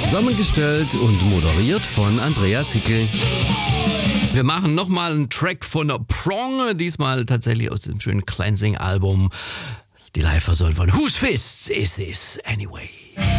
Zusammengestellt und moderiert von Andreas Hickel. Wir machen nochmal einen Track von der Prong, diesmal tatsächlich aus dem schönen Cleansing-Album. Die Live-Version von Whose Fist Is This Anyway?